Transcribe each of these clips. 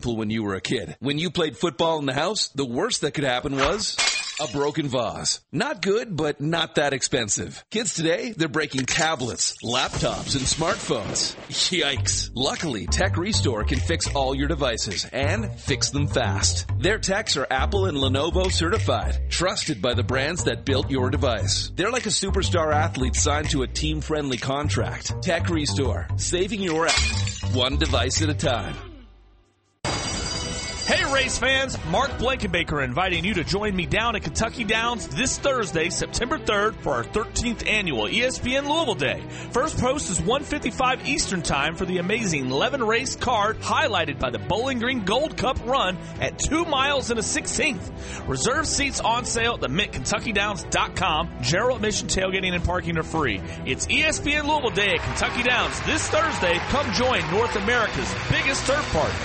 simple when you were a kid. When you played football in the house, the worst that could happen was a broken vase. Not good, but not that expensive. Kids today, they're breaking tablets, laptops, and smartphones. Yikes. Luckily, Tech Restore can fix all your devices and fix them fast. Their techs are Apple and Lenovo certified, trusted by the brands that built your device. They're like a superstar athlete signed to a team-friendly contract. Tech Restore, saving your ass one device at a time. Hey race fans, Mark Blankenbaker inviting you to join me down at Kentucky Downs this Thursday, September 3rd for our 13th annual ESPN Louisville Day. First post is 1:55 Eastern Time for the amazing 11-race card highlighted by the Bowling Green Gold Cup run at 2 miles and a 16th. Reserve seats on sale at the MintKentuckyDowns.com. General admission, tailgating, and parking are free. It's ESPN Louisville Day at Kentucky Downs this Thursday. Come join North America's biggest turf party.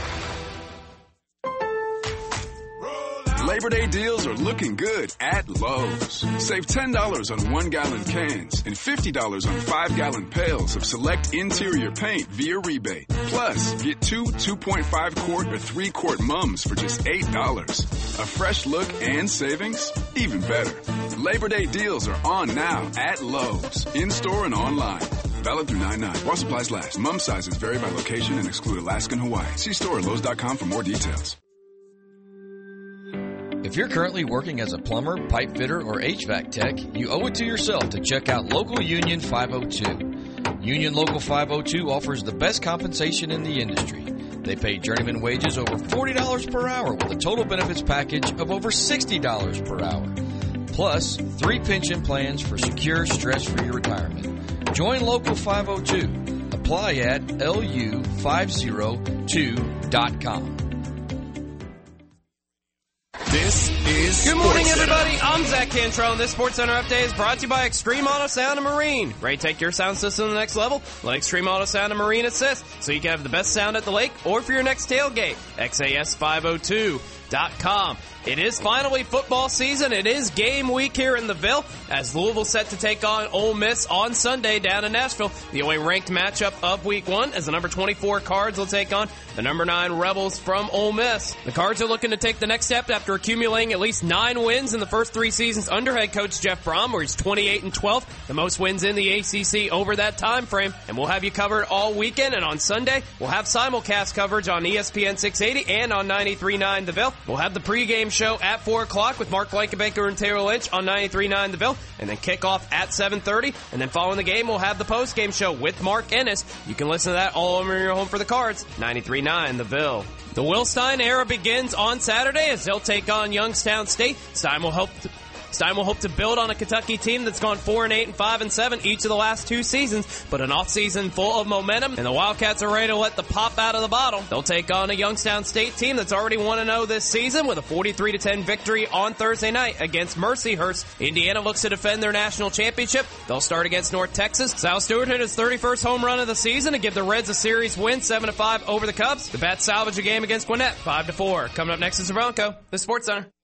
Labor Day deals are looking good at Lowe's. Save $10 on 1-gallon cans and $50 on 5-gallon pails of select interior paint via rebate. Plus, get 2 2.5-quart or 3-quart mums for just $8. A fresh look and savings? Even better. Labor Day deals are on now at Lowe's, in-store and online. Valid through 9/9. While supplies last. Mum sizes vary by location and exclude Alaska and Hawaii. See store at Lowe's.com for more details. If you're currently working as a plumber, pipe fitter, or HVAC tech, you owe it to yourself to check out Local Union 502. Union Local 502 offers the best compensation in the industry. They pay journeyman wages over $40 per hour with a total benefits package of over $60 per hour. Plus, 3 pension plans for secure, stress-free retirement. Join Local 502. Apply at lu502.com. This is Good morning, everybody. I'm Zach Cantrell, and this SportsCenter update is brought to you by Extreme Auto Sound and Marine. Ready to take your sound system to the next level? Let Extreme Auto Sound and Marine assist so you can have the best sound at the lake or for your next tailgate. XAS502.com. It is finally football season. It is game week here in the Ville as Louisville set to take on Ole Miss on Sunday down in Nashville. The only ranked matchup of week 1 as the number 24 Cards will take on the number 9 Rebels from Ole Miss. The Cards are looking to take the next step after accumulating at least 9 wins in the first 3 seasons under head coach Jeff Brom, where he's 28-12, the most wins in the ACC over that time frame. And we'll have you covered all weekend, and on Sunday we'll have simulcast coverage on ESPN 680 and on 93.9 The Ville. We'll have the pregame show at 4 o'clock with Mark Blankenbaker and Taylor Lynch on 93.9 The Ville, and then kickoff at 7:30, and then following the game we'll have the postgame show with Mark Ennis. You can listen to that all over your home for the Cards, 93.9 The Ville. The Will Stein era begins on Saturday as they'll take on Youngstown State. Stein will hope to build on a Kentucky team that's gone 4-8 and 5-7 each of the last 2 seasons, but an offseason full of momentum, and the Wildcats are ready to let the pop out of the bottle. They'll take on a Youngstown State team that's already 1-0 this season with a 43-10 victory on Thursday night against Mercyhurst. Indiana looks to defend their national championship. They'll start against North Texas. Sal Stewart hit his 31st home run of the season to give the Reds a series win 7-5 over the Cubs. The Bats salvage a game against Gwinnett 5-4. Coming up next is the Bronco, the SportsCenter.